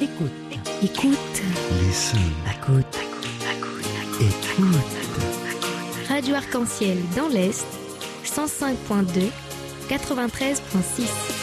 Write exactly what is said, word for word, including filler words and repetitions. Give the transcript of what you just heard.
Écoute. Écoute. Listen. Écoute. Écoute. Radio Arc-en-Ciel dans l'Est, cent cinq virgule deux, quatre-vingt-treize virgule six.